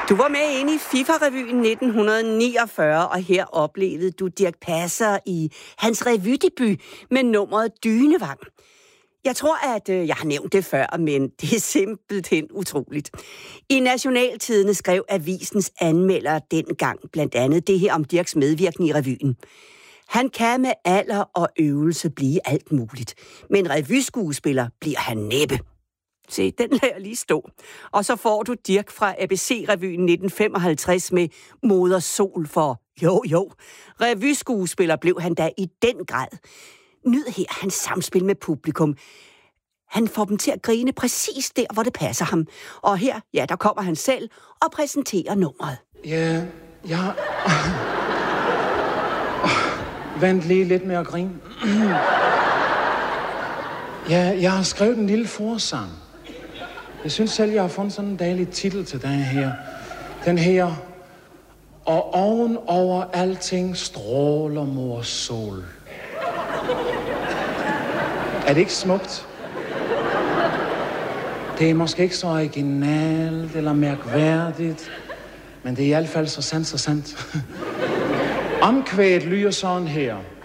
Du var med inde i FIFA-revyen 1949, og her oplevede du Dirch Passer i hans revydebut med nummeret Dynevang. Jeg tror, at jeg har nævnt det før, men det er simpelthen utroligt. I Nationaltidende skrev avisens anmelder dengang blandt andet det her om Dirchs medvirkning i revyen. Han kan med alder og øvelse blive alt muligt, men revyskuespiller bliver han næppe. Se, den lader jeg lige stå. Og så får du Dirch fra ABC-revyen 1955 med Moder Sol for jo. Revyskuespiller blev han da i den grad. Nyd her hans samspil med publikum. Han får dem til at grine præcis der, hvor det passer ham. Og her, ja, der kommer han selv og præsenterer nummeret. Ja. Vent lige lidt med at grine. Jeg har skrevet en lille forsang. Jeg synes selv, jeg har fundet sådan en dejlig titel til den her. Den her: Og oven over alting stråler mors sol. Er det ikke smukt? Det er måske ikke så originalt eller mærkværdigt, men det er i hvert fald så sandt. Omkvædet lyder sådan her.